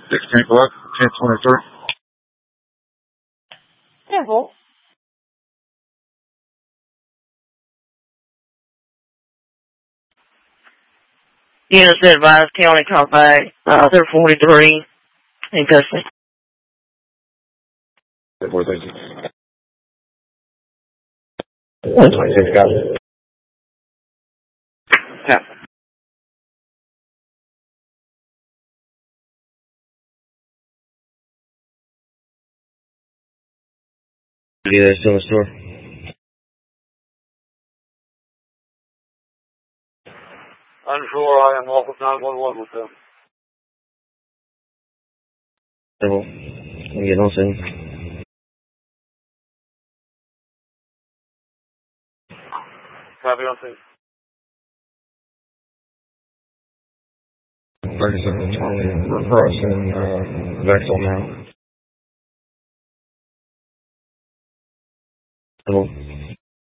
16th left, 1023. Temple. Units advised county compact, they're 43 in custody. 4, thank you. 126, got it. Yeah. You guys still in the store? Unsure, I am local 911 with them. Civil. Let me get on scene. Copy on scene. Ferguson, reversing, Vexel now. Civil.